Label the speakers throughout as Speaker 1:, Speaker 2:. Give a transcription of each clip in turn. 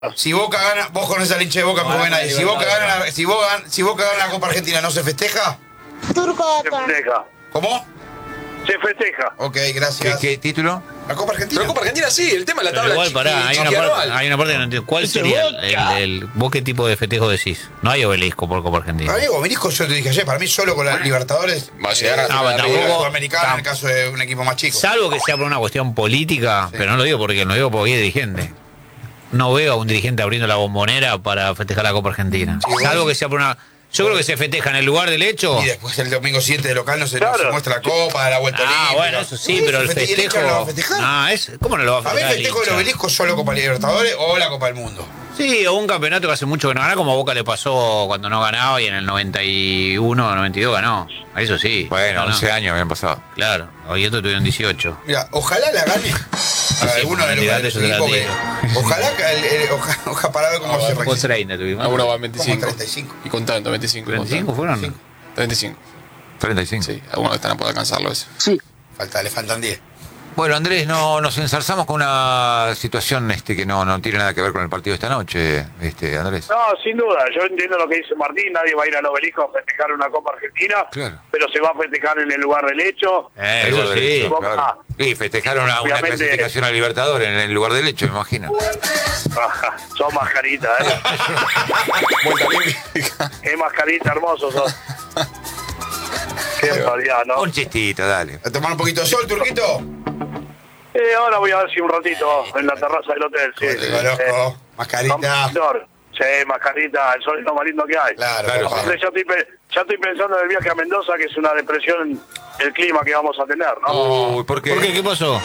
Speaker 1: Si Boca gana, vos conocés al hincha de Boca, como ven ahí. Si Boca gana la Copa Argentina, ¿no se festeja?
Speaker 2: Turco
Speaker 3: Se festeja.
Speaker 1: ¿Cómo?
Speaker 3: Se festeja.
Speaker 1: Ok, gracias.
Speaker 4: ¿Qué título?
Speaker 1: La Copa Argentina.
Speaker 5: La Copa Argentina sí, el tema de la
Speaker 6: Pero
Speaker 5: tabla
Speaker 6: igual, pará, hay una parte que no entiendo. ¿Cuál sería vos qué tipo de festejo decís? No hay obelisco por Copa Argentina.
Speaker 1: Para mí, obelisco, yo te dije ayer, para mí solo con la Libertadores.
Speaker 5: Va a llegar a
Speaker 6: tampoco
Speaker 1: Sudamericana en el caso de un equipo más chico.
Speaker 6: Salvo que sea por una cuestión política,
Speaker 1: Sí.
Speaker 6: pero no lo digo porque es dirigente. No veo a un dirigente abriendo la bombonera para festejar la Copa Argentina.
Speaker 1: Sí,
Speaker 6: Salvo que sea por una... Yo creo que se festeja en el lugar del hecho.
Speaker 1: Y después el domingo 7 de local no se muestra la Copa, la vuelta olímpica.
Speaker 6: Bueno, eso sí, pero el festejo...
Speaker 1: ¿No lo va a festejar?
Speaker 6: ¿Cómo no lo va a
Speaker 1: A mí
Speaker 6: festejar?
Speaker 1: el festejo del obelisco es solo Copa Libertadores o la Copa del Mundo.
Speaker 6: Sí, o un campeonato que hace mucho que no gana, como a Boca le pasó cuando no ganaba y en el 91 o 92 ganó. Eso sí.
Speaker 4: Bueno,
Speaker 6: No,
Speaker 4: 11 años habían pasado.
Speaker 6: Claro, hoy otros tuvieron 18.
Speaker 1: Mira, ojalá la gane alguno de los
Speaker 6: olvidate, yo te la
Speaker 1: equipos que...
Speaker 6: digo.
Speaker 1: Ojalá que ojalá para ver cómo se
Speaker 6: ¿Cuántos 30 tuvimos?
Speaker 5: Uno va a
Speaker 1: Como
Speaker 5: 25.
Speaker 1: 35.
Speaker 5: Y contando, 25.
Speaker 6: ¿25 fueron?
Speaker 5: 35.
Speaker 4: 35.
Speaker 5: Sí, algunos están a poder alcanzarlo eso.
Speaker 1: Le faltan 10.
Speaker 4: Bueno, Andrés, nos ensalzamos con una situación que no tiene nada que ver con el partido de esta noche, Andrés.
Speaker 3: No, sin duda. Yo entiendo lo que dice Martín. Nadie va a ir al obelisco a festejar una Copa Argentina.
Speaker 4: Claro.
Speaker 3: Pero se va a festejar en el lugar del hecho.
Speaker 6: Eso sí.
Speaker 4: Claro. Y festejaron una
Speaker 3: Obviamente-
Speaker 4: clasificación a Libertadores en el lugar del hecho, me imagino.
Speaker 3: Son mascaritas,
Speaker 5: Vuelta olímpica.
Speaker 3: Qué mascarita hermoso sos. Qué barbaridad, ¿no?
Speaker 4: Un chistito, dale.
Speaker 1: ¿A tomar un poquito de sol, Turquito?
Speaker 3: Ahora voy a ver si un ratito en la terraza del hotel. Sí.
Speaker 1: Te conozco. Mascarita.
Speaker 3: Sí, mascarita, el sol es lo más lindo que hay.
Speaker 1: Claro,
Speaker 4: Claro,
Speaker 1: papá.
Speaker 3: Entonces, ya estoy pensando en el viaje a Mendoza, que es una depresión el clima que vamos a tener, ¿no?
Speaker 4: Uy, ¿por qué?
Speaker 6: ¿Por qué? ¿Qué pasó?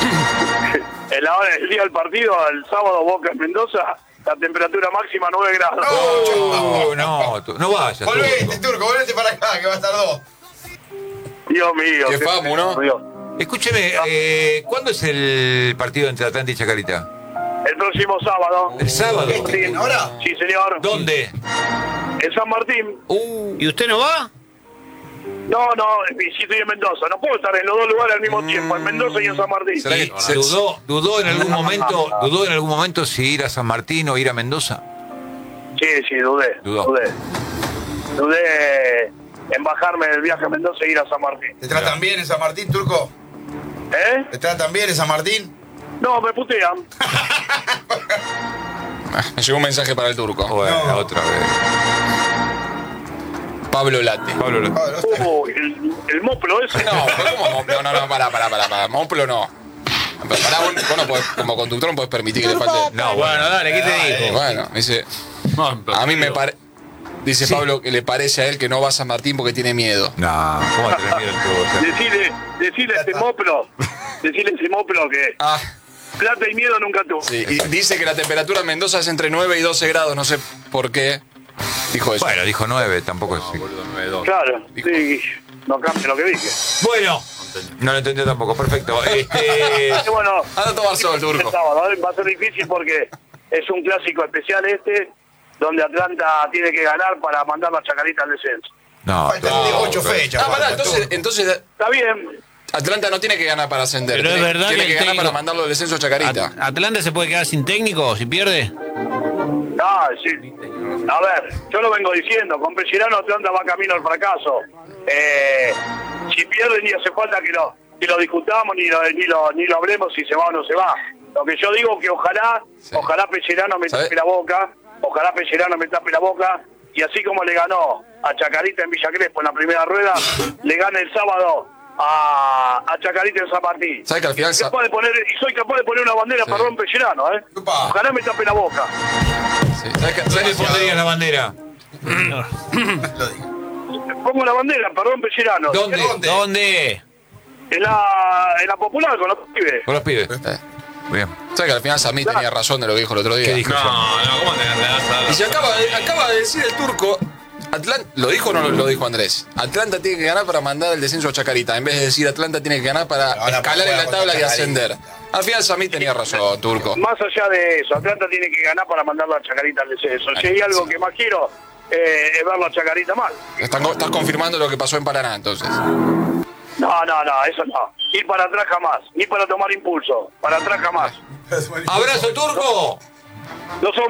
Speaker 3: El día del partido, el sábado, Boca en Mendoza, la temperatura máxima 9 grados.
Speaker 4: No vayas.
Speaker 1: Volvete, Turco, volvete para acá, que va a estar 2.
Speaker 3: Dios mío.
Speaker 5: Qué famu, ¿no?
Speaker 3: Dios.
Speaker 4: Escúcheme, ¿cuándo es el partido entre Atlanta y Chacarita?
Speaker 3: El próximo sábado.
Speaker 4: ¿El sábado?
Speaker 3: Sí,
Speaker 1: ¿Ahora?
Speaker 3: Sí, señor.
Speaker 4: ¿Dónde?
Speaker 3: En San Martín.
Speaker 6: ¿Y usted no va?
Speaker 3: No, sí estoy en Mendoza. No puedo estar en los dos lugares al mismo tiempo, en Mendoza y en San Martín.
Speaker 5: ¿Será que se-
Speaker 4: ¿Dudó en algún momento si ir a San Martín o ir a Mendoza?
Speaker 3: Sí, dudé.
Speaker 4: Dudó.
Speaker 3: Dudé en bajarme del viaje a Mendoza y ir a San Martín.
Speaker 1: ¿Te tratan bien en San Martín, Turco?
Speaker 3: ¿Eh?
Speaker 1: ¿Te tratan bien en San Martín?
Speaker 3: No, me putean.
Speaker 5: Me llegó un mensaje para el turco.
Speaker 4: Bueno,
Speaker 1: No.
Speaker 4: otra vez.
Speaker 5: Pablo Late.
Speaker 3: El moplo ese.
Speaker 5: No, pero ¿cómo Moplo? No, pará. Moplo no. Pero pará, vos no podés, como conductor no podés permitir que le falte.
Speaker 6: No, bueno, dale, ¿qué te dijo?
Speaker 5: Bueno, dice. A mí me parece. Dice Pablo que le parece a él que no va a San Martín porque tiene miedo.
Speaker 4: No, ¿cómo va a tener miedo el turco?
Speaker 3: Decile a ese moplo que
Speaker 5: Ah,
Speaker 3: plata y miedo nunca tuvo.
Speaker 5: sí. Y dice que la temperatura en Mendoza es entre 9 y 12 grados. No sé por qué dijo eso.
Speaker 4: Bueno, dijo 9, tampoco es.
Speaker 3: Claro, sí, no cambia lo que dije.
Speaker 4: Bueno, no lo entendió tampoco. Perfecto.
Speaker 3: Bueno,
Speaker 5: Anda a tomar sol, turco.
Speaker 3: el sábado, va a ser difícil porque es un clásico especial donde Atlanta tiene que ganar para mandar la Chacarita al descenso.
Speaker 4: No,
Speaker 1: Faltan 8 fechas.
Speaker 5: Ah, pará,
Speaker 1: faltan,
Speaker 5: entonces
Speaker 3: Está bien.
Speaker 5: Atlanta no tiene que ganar para ascender.
Speaker 6: Pero es verdad
Speaker 5: tiene
Speaker 6: que
Speaker 5: que
Speaker 6: el
Speaker 5: ganar
Speaker 6: técnico-
Speaker 5: para mandarlo al descenso a Chacarita.
Speaker 6: ¿Atlanta se puede quedar sin técnico si pierde?
Speaker 3: No, sí. A ver, yo lo vengo diciendo, con Pellerano Atlanta va camino al fracaso. Si pierde ni hace falta que lo discutamos ni lo hablemos si se va o no se va. Lo que yo digo que ojalá Pellerano me
Speaker 5: ¿Sabe?
Speaker 3: tape la boca, y así como le ganó a Chacarita en Villa Crespo en la primera rueda, le gane el sábado a Chacarita en San Martín.
Speaker 5: ¿Sabes que al final
Speaker 3: Soy capaz de poner una bandera para Ron Pellerano,
Speaker 1: Upa.
Speaker 3: Ojalá me tape la boca.
Speaker 5: sí, ¿sabes que-
Speaker 4: ¿dónde pondrías la bandera?
Speaker 1: Lo digo.
Speaker 3: Pongo la bandera, perdón, Pellerano.
Speaker 6: ¿Dónde?
Speaker 3: En la popular con los pibes.
Speaker 4: Con los pibes. Bien.
Speaker 5: ¿Sabes que al final Sammy tenía razón de lo que dijo el otro día?
Speaker 4: ¿Qué dijo?
Speaker 6: ¿cómo te
Speaker 5: Y se acaba de decir el turco. ¿Lo dijo o no lo dijo Andrés? Atlanta tiene que ganar para mandar el descenso a Chacarita. En vez de decir Atlanta tiene que ganar para
Speaker 1: Ahora
Speaker 5: escalar en la
Speaker 1: juega
Speaker 5: tabla
Speaker 1: contra
Speaker 5: y ascender.
Speaker 1: Chacarita.
Speaker 5: Al final Sammy tenía razón, turco.
Speaker 3: Más allá de eso, Atlanta tiene que ganar para mandarlo a Chacarita al descenso. Si hay algo que más quiero, es verlo a Chacarita mal.
Speaker 5: Estás confirmando lo que pasó en Paraná, entonces.
Speaker 3: No, eso no. Ir para atrás jamás. Ni para tomar impulso. Para atrás jamás.
Speaker 4: ¡Abrazo, turco!
Speaker 3: no son